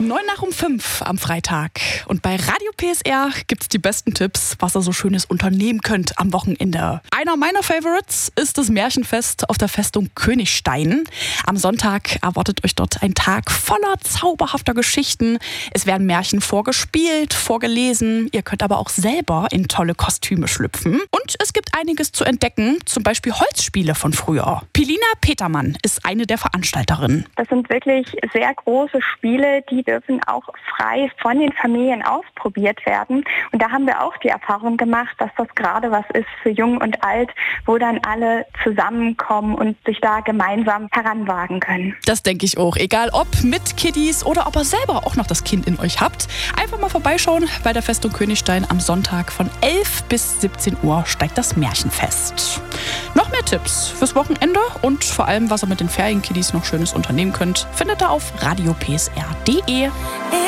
5:09 am Freitag. Und bei Radio PSR gibt's die besten Tipps, was ihr so Schönes unternehmen könnt am Wochenende. Einer meiner Favorites ist das Märchenfest auf der Festung Königstein. Am Sonntag erwartet euch dort ein Tag voller zauberhafter Geschichten. Es werden Märchen vorgespielt, vorgelesen. Ihr könnt aber auch selber in tolle Kostüme schlüpfen. Und es gibt einiges zu entdecken, zum Beispiel Holzspiele von früher. Pilina Petermann ist eine der Veranstalterinnen. Das sind wirklich sehr große Spiele, die dürfen auch frei von den Familien ausprobiert werden. Und da haben wir auch die Erfahrung gemacht, dass das gerade was ist für Jung und Alt, wo dann alle zusammenkommen und sich da gemeinsam heranwagen können. Das denke ich auch. Egal ob mit Kiddies oder ob ihr selber auch noch das Kind in euch habt. Einfach mal vorbeischauen bei der Festung Königstein am Sonntag von 11 bis 17 Uhr steigt das Märchenfest. Noch mehr Tipps fürs Wochenende und vor allem, was ihr mit den Ferienkiddies noch Schönes unternehmen könnt, findet ihr auf radiopsr.de.